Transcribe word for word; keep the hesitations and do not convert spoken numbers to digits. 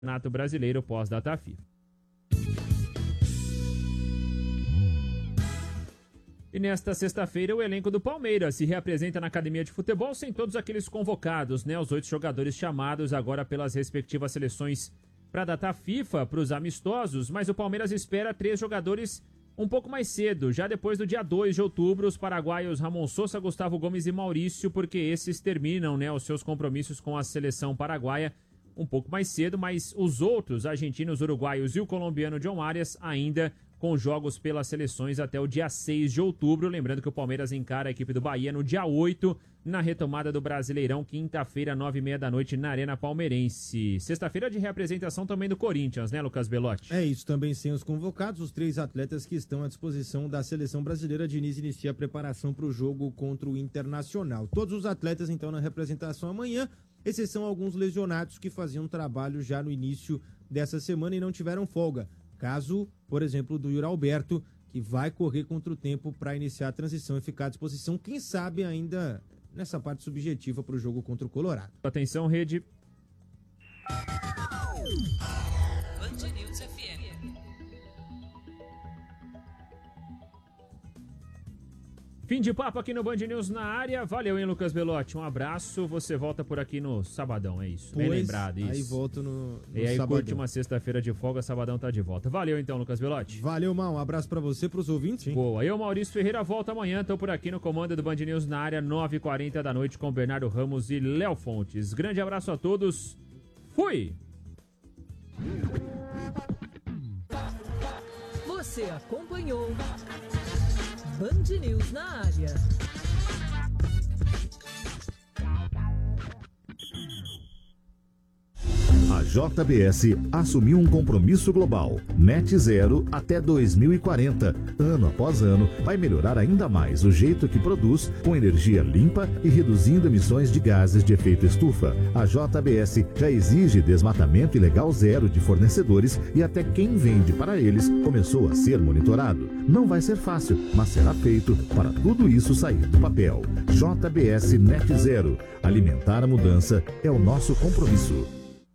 Campeonato Brasileiro pós-data FIFA. E nesta sexta-feira, o elenco do Palmeiras se reapresenta na academia de futebol sem todos aqueles convocados, né? Os oito jogadores chamados agora pelas respectivas seleções para a data FIFA, para os amistosos, mas o Palmeiras espera três jogadores um pouco mais cedo, já depois do dia dois de outubro, os paraguaios Ramon Sosa, Gustavo Gomes e Maurício, porque esses terminam, né, os seus compromissos com a seleção paraguaia um pouco mais cedo, mas os outros, argentinos, uruguaios e o colombiano John Arias, ainda com jogos pelas seleções até o dia seis de outubro. Lembrando que o Palmeiras encara a equipe do Bahia no dia oito, na retomada do Brasileirão, quinta-feira, nove e meia da noite, na Arena Palmeirense. Sexta-feira de reapresentação também do Corinthians, né, Lucas Belotti? É isso, também sem os convocados, os três atletas que estão à disposição da seleção brasileira. Diniz inicia a preparação para o jogo contra o Internacional. Todos os atletas, então, na representação amanhã, exceção alguns lesionados que faziam trabalho já no início dessa semana e não tiveram folga. Caso, por exemplo, do Yuri Alberto, que vai correr contra o tempo para iniciar a transição e ficar à disposição, quem sabe ainda nessa parte subjetiva para o jogo contra o Colorado. Atenção, rede. Band News F M. Fim de papo aqui no Band News na área. Valeu, hein, Lucas Belotti? Um abraço. Você volta por aqui no sabadão, é isso? Pois, bem lembrado, isso. Aí volto no, no E aí sabadão. curte uma sexta-feira de folga, sabadão tá de volta. Valeu, então, Lucas Belotti. Valeu, Mal. Um abraço pra você, pros ouvintes. Hein? Boa. Eu, Maurício Ferreira, volto amanhã. Tô por aqui no comando do Band News na área, nove e quarenta da noite, com Bernardo Ramos e Léo Fontes. Grande abraço a todos. Fui! Você acompanhou Band News na área. A J B S assumiu um compromisso global, net zero até dois mil e quarenta. Ano após ano, vai melhorar ainda mais o jeito que produz, com energia limpa e reduzindo emissões de gases de efeito estufa. A J B S já exige desmatamento ilegal zero de fornecedores e até quem vende para eles começou a ser monitorado. Não vai ser fácil, mas será feito para tudo isso sair do papel. J B S Net Zero. Alimentar a mudança é o nosso compromisso.